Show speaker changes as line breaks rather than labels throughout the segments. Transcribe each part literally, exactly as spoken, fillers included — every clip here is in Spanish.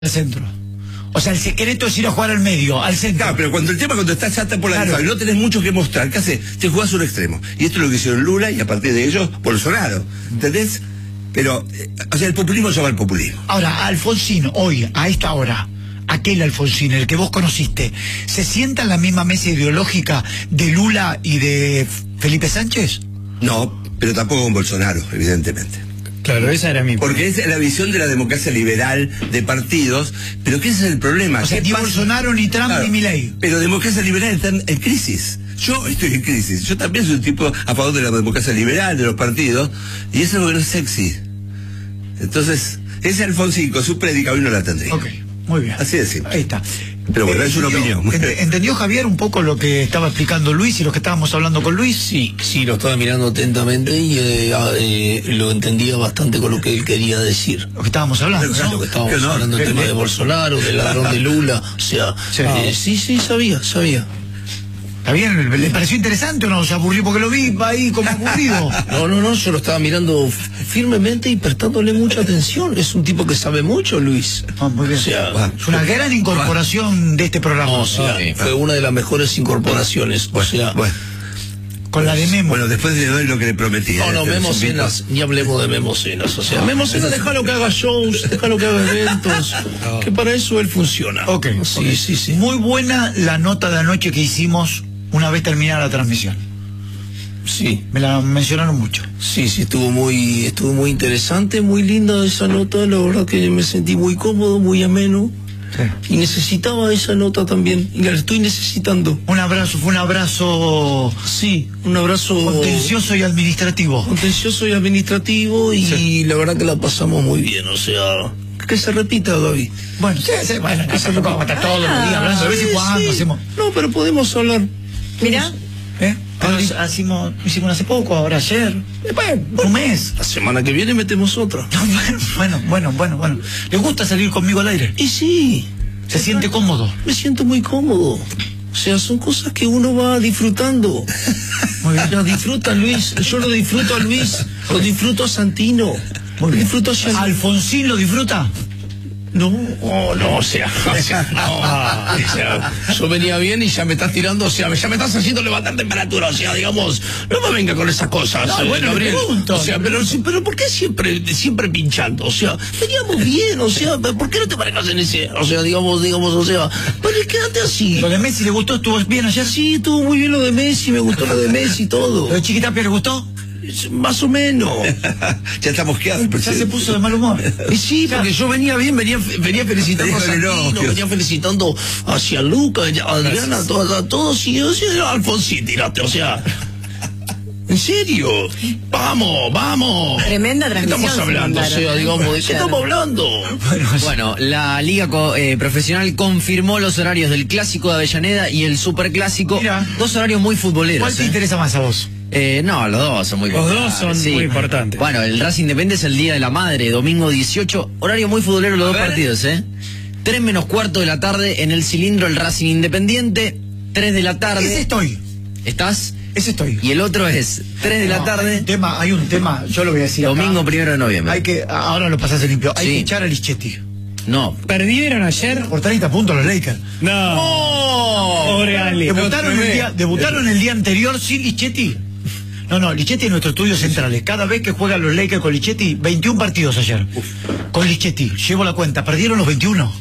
al centro. O sea, el secreto es ir a jugar al medio, al centro.
Claro, pero cuando el tema, cuando estás chata por la
claro.
defensa, no tenés mucho que mostrar, ¿qué haces? Te jugás un extremo. Y esto es lo que hicieron Lula y a partir de ellos, Bolsonaro. ¿Entendés? Pero, eh, o sea, el populismo llama al populismo.
Ahora, Alfonsín, hoy, a esta hora, aquel Alfonsín, el que vos conociste, ¿se sienta en la misma mesa ideológica de Lula y de Felipe Sánchez?
No, pero tampoco con Bolsonaro, evidentemente.
Claro, esa era mi...
Porque es la visión de la democracia liberal de partidos, pero ¿qué es el problema?
O sea, ni Bolsonaro, ni Trump,
claro,
ni Milei.
Pero democracia liberal está en, en crisis. Yo estoy en crisis. Yo también soy un tipo a favor de la democracia liberal, de los partidos, y eso es lo que no es sexy. Entonces, ese Alfonsín con su prédica hoy no la tendría.
Ok, muy bien.
Así de simple.
Ahí está.
Pero bueno,
Eh,
es una
¿entendió,
opinión.
ent- ¿Entendió, Javier, un poco lo que estaba explicando Luis y lo que estábamos hablando con Luis?
Sí, sí, lo estaba mirando atentamente y eh, eh, lo entendía bastante con lo que él quería decir.
Lo que estábamos hablando,
O sea,
¿no?
lo que estábamos
Que no,
hablando del
que
tema
no.
de Bolsonaro, del ladrón de Lula, o sea,
Sí.
eh, sí, sí, sabía, sabía.
¿Está bien? ¿Le pareció interesante o no? ¿Se aburrió porque lo vi ahí como aburrido?
No, no, no, yo lo estaba mirando firmemente y prestándole mucha atención. Es un tipo que sabe mucho, Luis.
Ah, muy bien.
O sea,
Es una gran incorporación de este programa.
o sea, fue una de las mejores incorporaciones. O sea,
Bueno,
Con la de Memo.
bueno, después le doy lo que le prometí.
no,
¿eh?
no,
Te
Memo
los invito.
Cenas, ni hablemos de Memo Cenas. O sea, Memo Cenas, déjalo que haga shows, déjalo que haga eventos, que para eso él funciona.
Ok,
Sí,
ok.
sí, sí.
Muy buena la nota de anoche que hicimos una vez terminada la transmisión.
Sí.
Me la mencionaron mucho.
Sí, sí, estuvo muy, estuvo muy interesante, muy linda esa nota, la verdad que me sentí muy cómodo, muy ameno,
Sí.
y necesitaba esa nota también, y la estoy necesitando.
Un abrazo, fue un abrazo
Sí, un abrazo
contencioso y administrativo.
contencioso y administrativo, y
Sí.
la verdad que la pasamos muy bien, o sea, que se repita, Gaby.
Bueno, sí, sí, bueno, no se vamos a estar todos los días hablando de vez en
Sí,
cuando.
sí.
Hacemos,
No, pero podemos hablar.
Mirá,
¿eh? Pero hacimos, hicimos hace poco, ahora ayer, después, un mes.
La semana que viene metemos otra.
Bueno, bueno, bueno, bueno. ¿Le gusta salir conmigo al aire?
Y sí,
¿Se siente cómodo?
me siento muy cómodo. O sea, son cosas que uno va disfrutando.
Muy bien.
Lo disfruta Luis, yo lo disfruto a Luis, lo disfruto a Santino, lo disfruto a Jean-
¿Alfonsín lo disfruta?
No, oh, no, o sea, o sea, no, o sea, yo venía bien y ya me estás tirando, o sea, ya me estás haciendo levantar temperatura, o sea, digamos, no me venga con esas cosas.
No,
eh,
bueno, le
Gabriel.
pregunto,
O sea,
le
pero, pero ¿por qué siempre, siempre pinchando? O sea, veníamos bien, o sea, ¿por qué no te manejas en ese? O sea, digamos, digamos, o sea, pero quédate así.
¿Lo de Messi le gustó? ¿Estuvo bien ayer?
Sí, estuvo muy bien lo de Messi, me gustó lo de Messi y todo.
¿Lo de Chiquitapia le gustó?
Más o menos.
Ya está mosqueado el
Ya se
presidente.
puso de mal humor.
Y sí, porque yo venía bien, venía, venía felicitando a
Te dijo el
Santino,
elogio.
venía felicitando hacia Luca, a Adriana, a todos, a todos, y o sea, Alfonsín, tirate, o sea. ¿En serio? Vamos, vamos.
Tremenda
¿Qué
transmisión
estamos hablando? O
se
sea,
mandaron.
digamos, ¿de qué
Ayer.
estamos hablando?
Bueno, la Liga co- eh, Profesional confirmó los horarios del Clásico de Avellaneda y el Superclásico.
Mira.
Dos horarios muy futboleros.
¿Cuál te
eh.
interesa más a vos?
Eh, no, los dos son muy
Los dos
populares,
son muy importantes.
Bueno, el Racing Independiente es el Día de la Madre, domingo dieciocho, horario muy futbolero los
A
dos
ver.
partidos, ¿eh? tres menos cuarto de la tarde en el cilindro el Racing Independiente, tres de la tarde.
Ese estoy,
¿Estás?
ese estoy.
Y el otro es tres de la
No, Hay
tarde,
un tema, hay un tema, yo lo voy a decir acá.
domingo primero de noviembre.
Hay que, ahora lo pasás limpio, hay
Sí.
que echar a Lichetti.
No.
¿Perdieron ayer?
Por treinta puntos los Lakers.
No. Pobre Ali.
Debutaron, el día, debutaron el día anterior sin Lichetti. No, no, Lichetti es nuestro estudio central. Cada vez que juegan los Lakers con Lichetti, veintiún partidos ayer. Con Lichetti, llevo la cuenta, perdieron los veintiuno.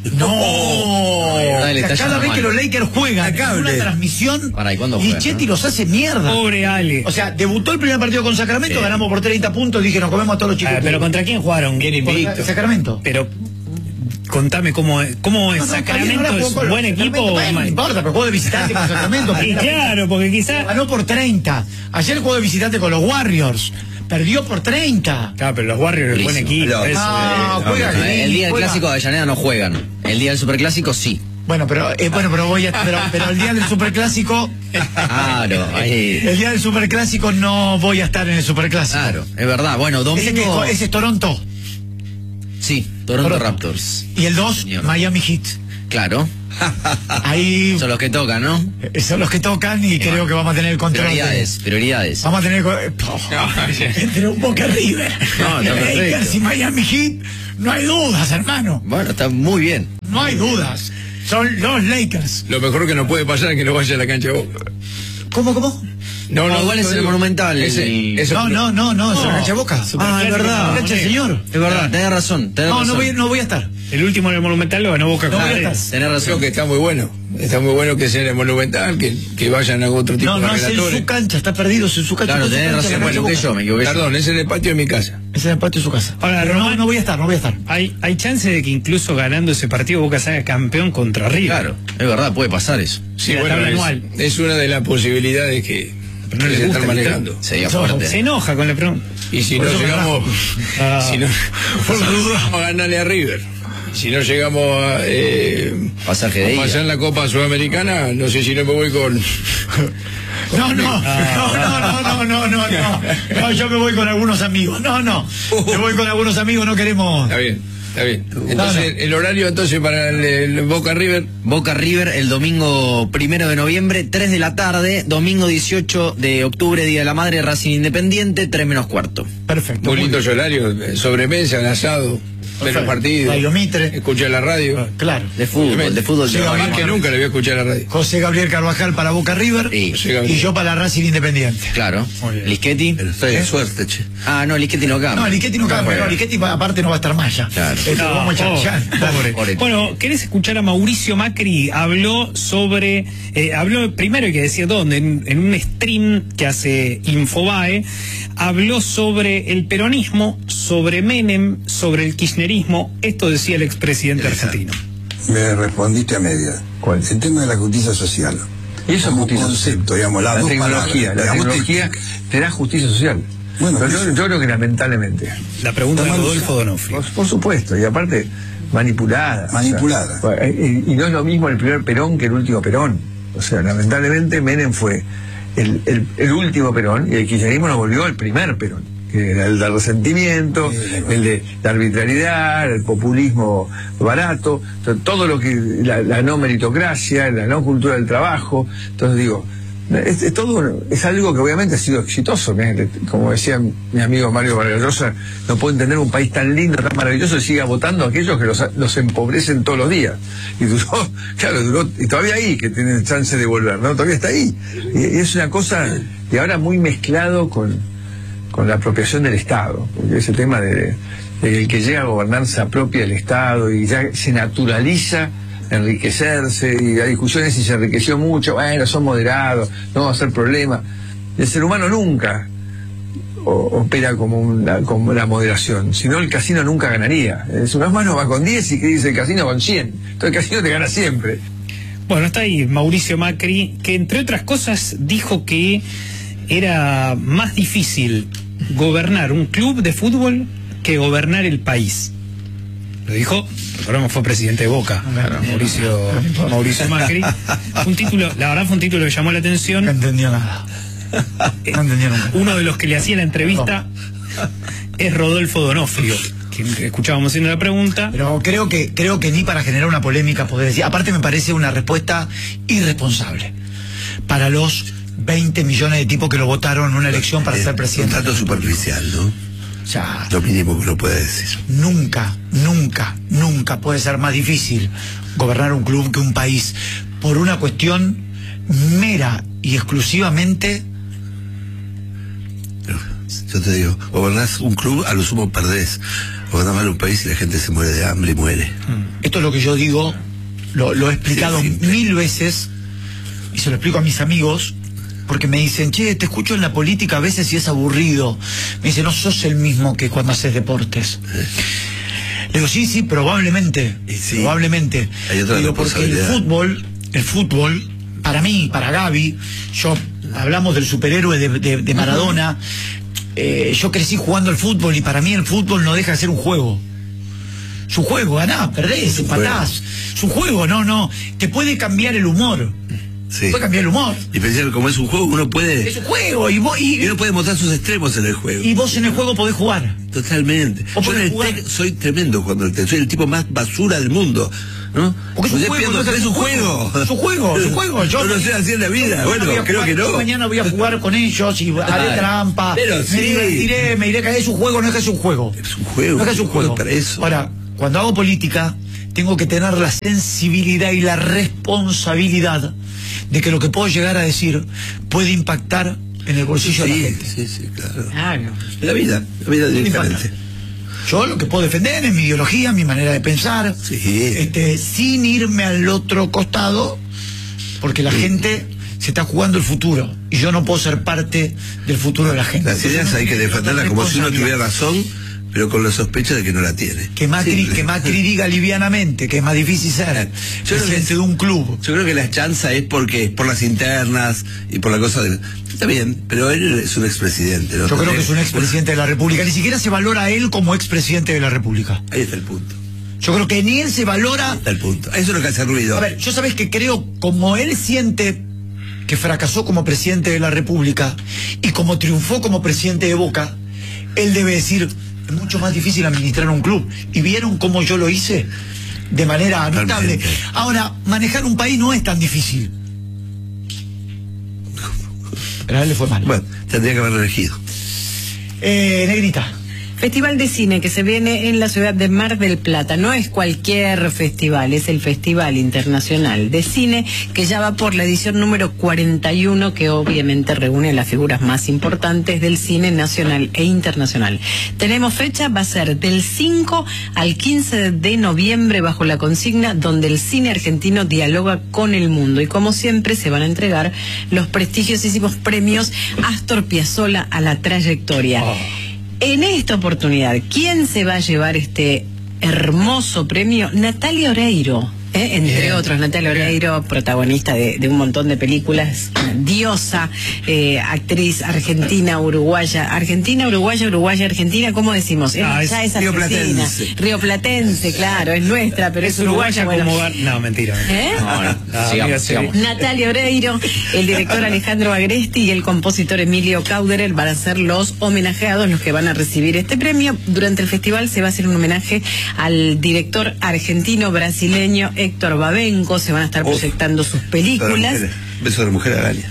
No. Dale,
O sea,
está
cada
yendo
vez que
mal.
los Lakers juegan en
Cable.
una transmisión,
Pará, ¿y cuándo juegan,
Lichetti
no?
los hace mierda.
Pobre Ali.
O sea, debutó el primer partido con Sacramento,
Sí.
ganamos por treinta puntos, dije, nos comemos a todos los chicos.
Ah, pero ¿contra quién jugaron? Bien
Por
invicto.
Sacramento.
Pero contame cómo es, cómo es
No, no,
Sacramento,
Javier, ahora
¿es
jugó con-
buen equipo
Sacramento,
o
bueno,
mal?
no importa, pero jugó de visitante con Sacramento.
Y claro, porque quizá...
Ganó por treinta. Ayer jugó de visitante con los Warriors. Perdió por treinta.
Claro, pero los Warriors es buen
Listo.
equipo.
No,
eso,
no,
eh,
juega
No, el día del
Juega.
Clásico de Avellaneda no juegan. El día del Superclásico sí.
Bueno, pero eh, bueno, pero voy a, pero, pero el día del Superclásico,
Claro, ahí.
el día del Superclásico no voy a estar en el Superclásico.
Claro, es verdad. Bueno,
Ese, que,
domingo.
ese es Toronto.
Sí, Toronto
Toronto.
Raptors.
Y el dos,
Señor.
Miami Heat.
Claro.
Ahí
Son los que tocan, ¿no?
eh, son los que tocan y creo que vamos a tener el control. de-
Prioridades, prioridades.
Vamos a tener co- eh, entre un Boca River,
No, está
Lakers
perfecto.
y Miami Heat, no hay dudas, hermano.
Bueno, está muy bien.
No hay dudas. Son los Lakers.
Lo mejor que nos puede pasar es que no vaya a la cancha de Boca.
¿Cómo, cómo?
No,
No, igual es el Monumental,
Ese-
el-
ese-
No, no, no, no, es una cancha de Boca.
Ah, es verdad.
Cancha del señor.
Es verdad, tenés razón. Tenés
No,
razón.
no voy, no voy a estar.
El último en el Monumental lo ganó Boca
No
con
voy a
tres.
estar.
Tenés
Creo
razón.
que está muy bueno. Está muy bueno que sea en el Monumental, que, que vayan a otro tipo
No,
de
no es en
relatores.
su cancha, está perdido es en su cancha.
Claro,
es en su
tenés
cancha,
razón.
la
Me
cancha de
equivoqué
Boca.
yo, me equivoqué yo.
Perdón, es en el patio de mi casa.
Es en el patio de su casa.
Ahora,
Pero no,
Román-
no voy a estar, no voy a estar.
Hay, hay chance de que incluso ganando ese partido Boca salga campeón contra River.
Claro, es verdad, puede pasar eso.
Sí,
la
bueno,
tabla
es,
anual.
es una de las posibilidades que,
Pero no
que
le
se
gusta
están
el
manejando.
Sería
No,
fuerte.
Se enoja con la pregunta.
Y si
Por
no
eso me
llegamos,
Ah.
si no, vamos a ganarle a River. Si no llegamos a, eh,
Pasaje de
a
ida.
pasar la Copa Sudamericana, no sé si no me voy con.
No, no, no, no, no, no, no, no, no. No, yo me voy con algunos amigos. No, no. Me voy con algunos amigos, no queremos.
Está bien, está bien. Entonces, el horario entonces para el, el Boca River.
Boca River el domingo primero de noviembre, tres de la tarde. Domingo dieciocho de octubre, Día de la Madre, Racing Independiente, tres menos cuarto.
Perfecto.
Muy
muy
lindo
bien.
horario, eh, sobremesa, asado, ver los
Perfecto.
partidos,
Radio Mitre.
escuchar la radio.
Claro.
De fútbol, de fútbol.
Sí,
de
Gabriel,
Más
Racing.
que nunca le voy a escuchar la radio.
José Gabriel Carvajal para Boca River
Sí,
José Gabriel.
y yo para Racing Independiente.
claro.
Muy bien.
Lischetti.
Pero estoy de suerte, che.
Ah, no, Lischetti no cambia.
No, Lichetti no cambia, no, Lichetti aparte no va a estar más ya.
Claro.
Este,
No,
vamos a echar
pobre,
ya.
pobre.
Pobre.
Bueno, ¿querés escuchar a Mauricio Macri? Habló sobre, eh, habló primero hay que decir dónde, en, en un stream que hace Infobae, habló sobre el peronismo, sobre Menem, sobre el kirchnerismo. Esto decía el expresidente argentino.
Me respondiste a media.
¿Cuál?
El tema de la justicia social.
Y eso es
Como
justicia
concepto,
social.
digamos, las
La
dos
tecnología,
palabras,
la
digamos,
tecnología
te-
te da justicia social.
Bueno,
Pero
eso-
yo, yo creo que lamentablemente.
La pregunta de
Está mal
Rodolfo
usado.
Donofrio.
Por, por supuesto, y aparte manipulada.
Manipulada.
O sea, y, y no es lo mismo el primer Perón que el último Perón. O sea, lamentablemente Menem fue el, el, el último Perón y el kirchnerismo nos volvió el primer Perón, que era el del resentimiento, el de la arbitrariedad, el populismo barato, to- todo lo que, la, la no meritocracia, la no cultura del trabajo. Entonces digo, es, es todo, es algo que obviamente ha sido exitoso, que, como decía mi amigo Mario Vargas Llosa, no puedo entender un país tan lindo, tan maravilloso y siga votando a aquellos que los, los empobrecen todos los días. Y duró, claro, duró, y todavía ahí que tienen chance de volver, ¿no? Todavía está ahí. Y, y es una cosa, y ahora muy mezclado con, con la apropiación del Estado, porque ese tema de, de que el que llega a gobernar se apropia del Estado y ya se naturaliza enriquecerse, y la discusión es si se enriqueció mucho, bueno, son moderados, no va a ser problema. El ser humano nunca o- opera como, una, como la moderación, si no el casino nunca ganaría. Es una mano va con diez y que dice el casino con cien, entonces el casino te gana siempre.
Bueno, está ahí Mauricio Macri, que entre otras cosas dijo que era más difícil gobernar un club de fútbol que gobernar el país. Lo dijo, recordemos, fue presidente de Boca, Mauricio, Mauricio Macri. Fue un título, la verdad fue un título que llamó la
No
atención.
entendía nada. No entendía nunca.
Uno de los que le hacía la entrevista es Rodolfo Donofrio, quien escuchábamos haciendo la pregunta.
Pero creo que, creo que ni para generar una polémica poder decir. Aparte me parece una respuesta irresponsable para los veinte millones de tipos que lo votaron en una elección para
Es
ser
un
presidente.
tanto superficial, ¿no?
O sea,
Lo mínimo que uno puede decir.
nunca, nunca, nunca puede ser más difícil gobernar un club que un país por una cuestión mera y exclusivamente.
Pero, yo te digo, gobernás un club, a lo sumo perdés. Gobernás mal un país y la gente se muere de hambre y muere.
Esto es lo que yo digo, lo, lo he explicado
Sí, sí.
mil veces y se lo explico a mis amigos. Porque me dicen, che, te escucho en la política a veces y es aburrido. Me dicen, no sos el mismo que cuando haces deportes. Le digo, sí, sí, probablemente.
Y sí,
probablemente.
hay otra
Le digo, porque el
responsabilidad.
fútbol, el fútbol, para mí, para Gaby, yo, hablamos del superhéroe de, de- de Maradona. Eh, yo crecí jugando al fútbol y para mí el fútbol no deja de ser un juego. Es un juego, ganás, perdés, empatás. Es un juego, no, no. Te puede cambiar el humor.
Sí.
Puede cambiar el humor.
Y pensar que como es un juego, uno
Es
puede.
un juego y vos, y,
Y uno puede mostrar sus extremos en el juego.
y vos en el juego podés jugar.
Totalmente.
Vos
Yo en
podés
el
jugar.
TEC soy tremendo cuando el TEC. Soy el tipo más basura del mundo. ¿no?
Porque es un
Usted
juego,
pierde,
no
es un juego.
Es un juego, es un juego. Yo
no lo sé así en la vida. Bueno,
voy a
creo
jugar,
que no.
Mañana voy a jugar con ellos y haré trampa.
Pero
me
sí.
divertiré, me iré a caer. Es un juego, no es que es un juego.
Es un juego.
No es que es un juego.
Para eso.
Ahora, cuando hago política, tengo que tener la sensibilidad y la responsabilidad de que lo que puedo llegar a decir puede impactar en el bolsillo
sí,
de la gente.
Sí, sí, claro.
Claro.
La vida, la vida directamente.
Yo lo que puedo defender es mi ideología, mi manera de pensar,
Sí.
este, sin irme al otro costado, porque la gente se está jugando el futuro y yo no puedo ser parte del futuro de la gente.
Las ideas hay que defenderlas como si uno tuviera razón, pero con la sospecha de que no la tiene.
Que Macri,
Sí.
que Macri diga livianamente que es más difícil ser
Yo creo que
presidente de un club.
Yo creo que la chanza es porque por las internas y por la cosa de... Está bien, pero él es un expresidente. ¿no?
Yo creo que es un expresidente de la República. Ni siquiera se valora a él como expresidente de la República.
Ahí está el punto.
Yo creo que ni él se valora.
Ahí está el punto. Eso es lo que hace ruido.
A ver, yo sabes que creo, como él siente que fracasó como presidente de la República y como triunfó como presidente de Boca, él debe decir, es mucho más difícil administrar un club. ¿Y vieron cómo yo lo hice? De manera amigable.
Totalmente.
Ahora, manejar un país no es tan difícil. Pero a él le fue mal.
Bueno, tendría que haber elegido.
Eh, Negrita.
Festival de cine que se viene en la ciudad de Mar del Plata. No es cualquier festival, es el Festival Internacional de Cine, que ya va por la edición número cuarenta y uno, que obviamente reúne las figuras más importantes del cine nacional e internacional. Tenemos fecha, va a ser del cinco al quince de noviembre, bajo la consigna donde el cine argentino dialoga con el mundo. Y como siempre se van a entregar los prestigiosísimos premios Astor Piazzolla a la trayectoria.
Oh.
En esta oportunidad, ¿quién se va a llevar este hermoso premio? Natalia Oreiro. ¿eh? Entre
Bien.
otros, Natalia Oreiro, protagonista de, de un montón de películas, diosa, eh, actriz argentina, uruguaya, argentina, uruguaya, uruguaya, argentina, ¿cómo decimos? Eh,
Ah, es
ya es argentina,
rioplatense.
rioplatense, claro, es nuestra, pero es,
Es uruguaya
bueno.
como Gar- No, mentira.
¿Eh?
No, no,
Ah,
sigamos,
mira, sí.
sigamos.
Natalia Oreiro, el director Alejandro Agresti y el compositor Emilio Cauderer van a ser los homenajeados, los que van a recibir este premio. Durante el festival se va a hacer un homenaje al director argentino-brasileño Héctor Babenco. Se van a estar
Uf.
proyectando sus películas.
Beso de la mujer a Galia.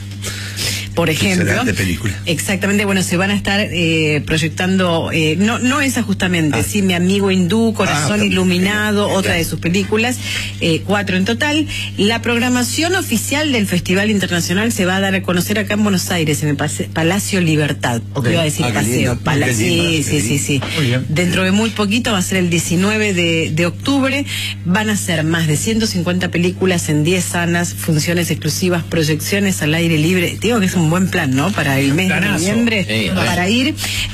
Por ejemplo,
Excelente película.
exactamente, bueno, se van a estar eh, proyectando, eh, no no esa justamente,
Ah.
sí, Mi amigo hindú, Corazón
Ah,
iluminado,
bien,
otra
bien.
de sus películas, eh, cuatro en total. La programación oficial del Festival Internacional se va a dar a conocer acá en Buenos Aires, en el Pase- Palacio Libertad.
Ok.
Iba a decir
Ah, qué
paseo,
lindo,
Pala-
qué lindo,
sí,
qué
sí, sí, sí.
Muy bien.
Dentro de muy poquito va a ser el diecinueve de, de octubre. Van a ser más de ciento cincuenta películas en diez salas, funciones exclusivas, proyecciones al aire libre. Digo que es un buen plan, ¿no? Para el mes
Planazo.
de noviembre,
Sí,
para ir.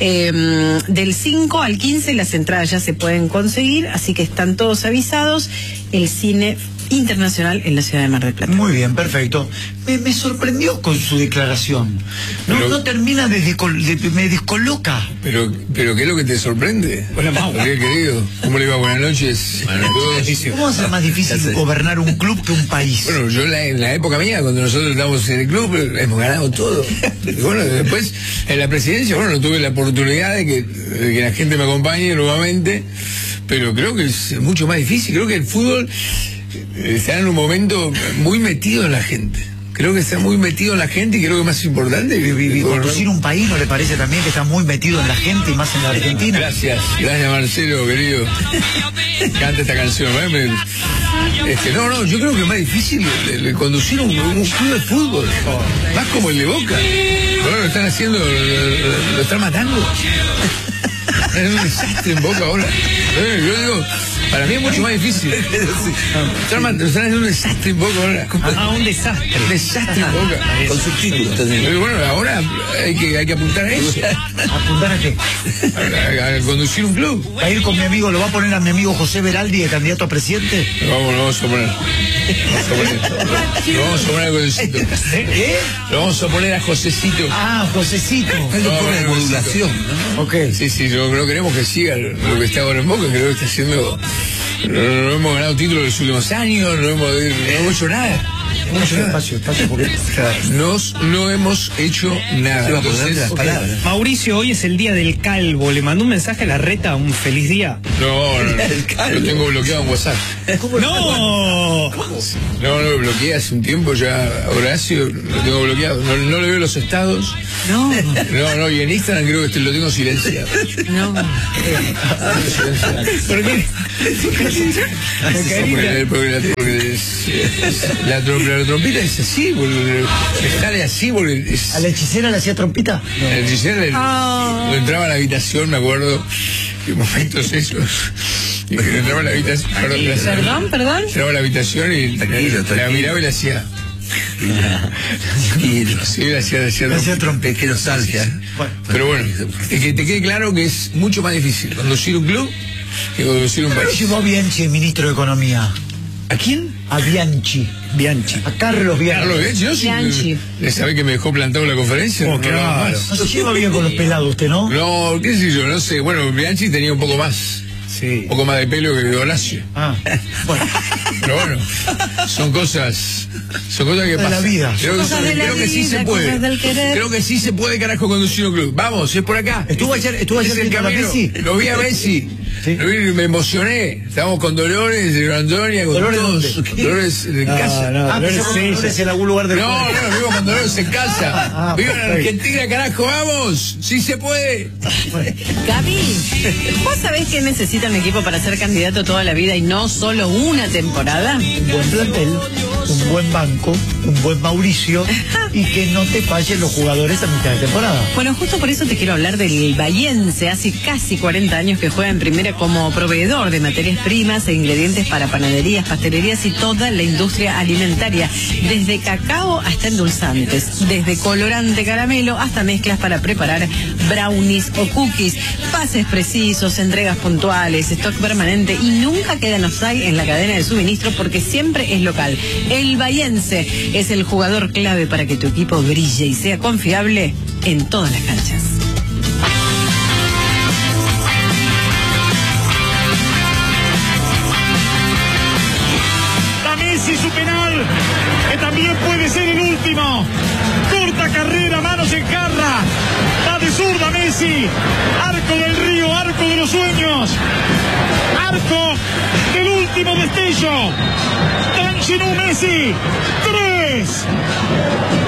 Eh, del cinco al quince las entradas ya se pueden conseguir, así que están todos avisados. El cine internacional en la ciudad de Mar del Plata.
Muy bien, perfecto. Me, me sorprendió con su declaración. No,
Pero-
no termina de, descol- de- me descoloca.
Pero, pero ¿qué es lo que te sorprende?
Hola, Mau.
Qué querido. ¿Cómo le va? Buenas noches. Buenas noches.
¿Cómo va a ser más difícil gobernar un club que un país?
Bueno, yo en la, en la época mía, cuando nosotros estábamos en el club, hemos ganado todo. Y bueno, después, en la presidencia, bueno, no tuve la oportunidad de que, de que la gente me acompañe nuevamente, pero creo que es mucho más difícil. Creo que el fútbol eh, está en un momento muy metido en la gente. Creo que está muy metido en la gente y creo que más importante.
Y- y- y conducir un país, ¿no le parece también que está muy metido en la gente y más en la Argentina?
Gracias, gracias Marcelo, querido. Canta esta canción. ¿eh? Me- este, no, no, yo creo que es más difícil el, el conducir un, un club de fútbol. Más como el de Boca. Ahora lo están haciendo, lo, lo- lo están matando. Es un desastre en Boca ahora. Eh, Yo digo, para mí es mucho más difícil. Están, mat- están haciendo un desastre en Boca ahora.
Ah, un desastre.
Un desastre en Boca.
Con subtítulos.
Pero bueno, ahora hay que, hay que apuntar a eso.
¿Apuntar a qué?
A, a- a conducir un club.
¿Va a ir con mi amigo, lo va a poner a mi amigo José Beraldi de candidato a presidente?
Lo vamos, lo vamos a poner. Vamos a poner. Lo vamos a poner a Josecito.
¿Eh?
Lo vamos a poner a Josecito.
Ah, Josecito.
Es
No,
un poco de
no,
modulación, ¿no?
Ok.
Sí, sí, yo no queremos que siga lo que está ahora en Boca, creo que está haciendo. No, no hemos ganado títulos en los últimos años, no hemos, no hemos hecho nada.
Mucho espacio, espacio porque...
Nos no hemos hecho nada. Entonces,
okay.
Mauricio, hoy es el día del calvo. ¿Le mandó un mensaje a la reta? ¿Un feliz día?
no, no, no. Lo tengo bloqueado en WhatsApp.
¡No!
No, no lo bloqueé hace un tiempo ya, Horacio, lo tengo bloqueado. No, no le veo los estados.
No,
No, no, y en Instagram creo que este lo tengo silenciado.
no.
¿Por qué?
Porque, porque la, porque es- es- la, trom- la trompita es así, porque sale así, porque es,
¿A la hechicera le hacía trompita?
la hechicera le-
Oh.
cuando entraba a la habitación, me acuerdo, que momentos esos, y que entraba a la habitación, perdón, la-
Perdón, perdón.
entraba a la habitación y
Tranquilo,
la
tranquilo.
miraba y la hacía.
Tranquilo.
Sí, la hacía, la hacía
Le hacía
trompita.
trompita.
Qué nostalgia.
Bueno.
Pero bueno, que, que te quede claro que es mucho más difícil conducir un club que conducir un
¿Pero
país.
llevó a Bianchi, el ministro de Economía?
¿A quién?
A Bianchi.
Bianchi.
A Carlos Bianchi.
Carlos Bianchi, ¿no? Si-
Bianchi.
¿Le sabe que me dejó plantado la conferencia?
Oh, qué
No, no,
bárbaro.
más.
No se lleva bien con los pelados usted, ¿no?
No, qué sé yo, no sé. Bueno, Bianchi tenía un poco más.
Sí.
Un poco más de pelo que Horacio.
Ah, bueno.
Pero bueno, son cosas, son cosas que
De la
pasan.
vida.
Creo, que,
Cosas de la
creo que sí
vida,
se puede.
cosas del querer.
Creo que sí se puede, carajo, conducir un club. Vamos, es por acá.
¿Estuvo ayer- estuvo ayer
Es el
viendo a
camino.
Messi?
Lo vi a Messi.
Sí.
Lo vi y me emocioné. Estábamos con Dolores, de Antonia, con
¿Dolores
todos.
dónde?
Dolores en
No,
casa.
no.
Ah,
Dolores
pensé que
ella.
Dolores en algún lugar del
No,
mundo.
no, vivo con Dolores en casa.
Ah,
Vivo en
perfecto.
Argentina, carajo, vamos. Sí se puede.
Gaby, ¿vos sabés que necesita un equipo para ser candidato toda la vida y no solo una temporada?
Un buen plantel, un buen banco, un buen Mauricio y que no te fallen los jugadores a mitad de temporada.
Bueno, justo por eso te quiero hablar del Bahiense. Hace casi cuarenta años que juega en primera como proveedor de materias primas e ingredientes para panaderías, pastelerías y toda la industria alimentaria. Desde cacao hasta endulzantes, desde colorante caramelo hasta mezclas para preparar brownies o cookies. Pases precisos, entregas puntuales, stock permanente y nunca quedan offside en la cadena de suministro porque siempre es local. El Bahiense es el jugador clave para que tu equipo brille y sea confiable en todas las canchas.
Da Messi su penal, que también puede ser el último. Corta carrera, manos en jarra. Va de zurda Messi. Arco del Río, arco de los sueños. Arco del último destello. Tangenú Messi. Tres.